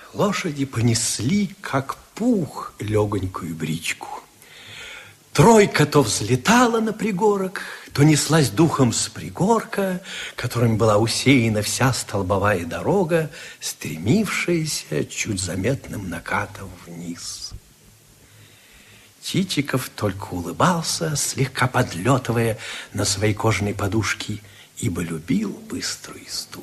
Лошади понесли, как пух, легонькую бричку. Тройка то взлетала на пригорок, то неслась духом с пригорка, которым была усеяна вся столбовая дорога, стремившаяся чуть заметным накатом вниз. Чичиков только улыбался, слегка подлетывая на своей кожаной подушке, ибо любил быструю езду.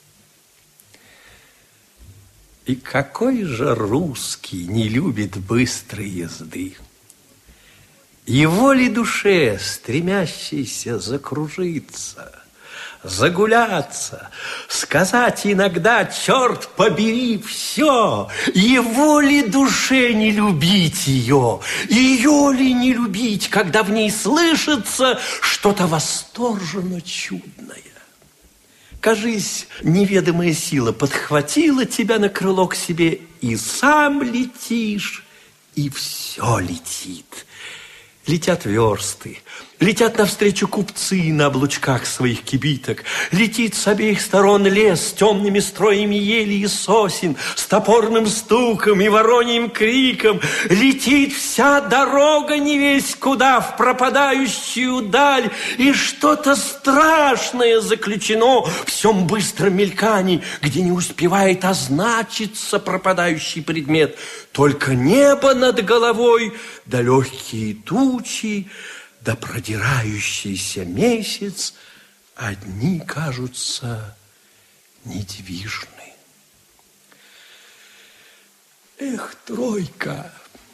И какой же русский не любит быстрой езды? Его ли душе, стремящейся закружиться, загуляться, сказать иногда, черт побери, все, его ли душе не любить ее ли не любить, когда в ней слышится что-то восторженно чудное? Кажись, неведомая сила подхватила тебя на крыло к себе, и сам летишь, и все летит. Летят версты, летят навстречу купцы на облучках своих кибиток, летит с обеих сторон лес с темными строями ели и сосен, с топорным стуком и вороньим криком, летит вся дорога невесть куда в пропадающую даль, и что-то страшное заключено в всем быстром мелькании, где не успевает означиться пропадающий предмет, только небо над головой, да легкие тучи, да продирающийся месяц одни кажутся недвижны. Эх, тройка,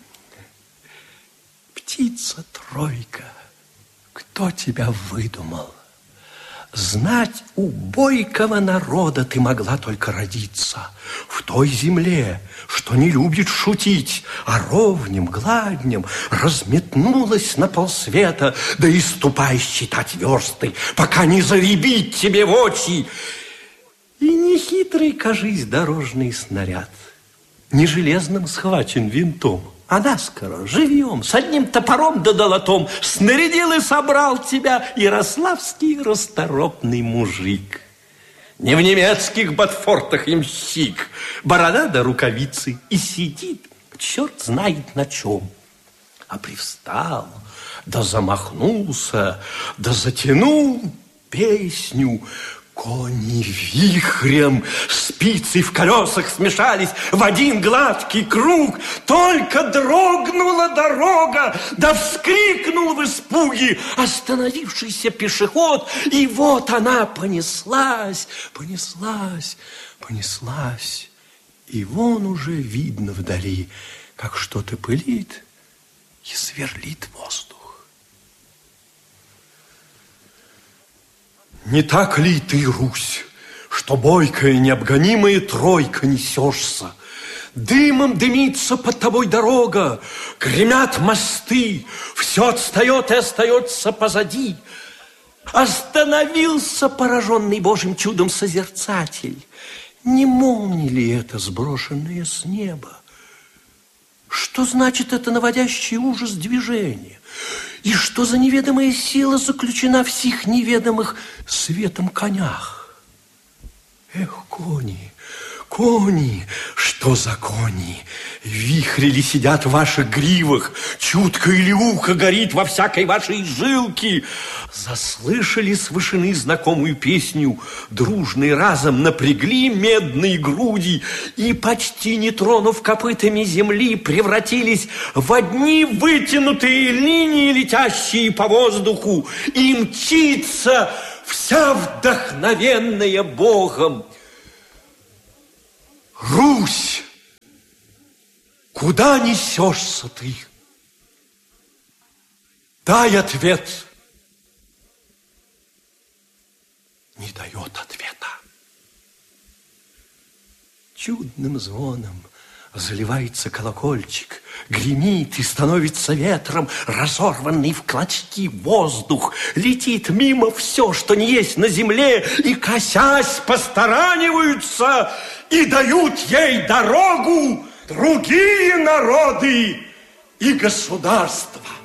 птица тройка, кто тебя выдумал? Знать, у бойкого народа ты могла только родиться, в той земле, что не любит шутить, а ровнем, гладнем разметнулась на полсвета, да и ступай считать версты, пока не заребит тебе в очи. И нехитрый, кажись, дорожный снаряд, не железным схвачен винтом, а наскоро, живьем, с одним топором да долотом снарядил и собрал тебя ярославский расторопный мужик. Не в немецких ботфортах ямщик, борода да рукавицы, и сидит, черт знает на чем. А привстал, да замахнулся, да затянул песню. Кони вихрем, спицы в колесах смешались в один гладкий круг. Только дрогнула дорога, да вскрикнул в испуге остановившийся пешеход. И вот она понеслась, понеслась, понеслась. И вон уже видно вдали, как что-то пылит и сверлит воздух. Не так ли ты, Русь, что бойкая необгонимая тройка несешься? Дымом дымится под тобой дорога, гремят мосты, все отстает и остается позади. Остановился пораженный Божьим чудом созерцатель. Не молния ли это, сброшенное с неба? Что значит это наводящий ужас движение? И что за неведомая сила заключена в сих неведомых светом конях? Эх, кони, кони, что за кони? Вихри ли сидят в ваших гривах? Чутко или ухо горит во всякой вашей жилке? Заслышали с вышины знакомую песню, дружный разом напрягли медные груди и, почти не тронув копытами земли, превратились в одни вытянутые линии, летящие по воздуху, и мчится вся вдохновенная Богом. Русь, куда несешься ты? Дай ответ. Не дает ответа. Чудным звоном заливается колокольчик, гремит и становится ветром, разорванный в клочки воздух. Летит мимо все, что не есть на земле, и, косясь, постораниваются и дают ей дорогу другие народы и государства.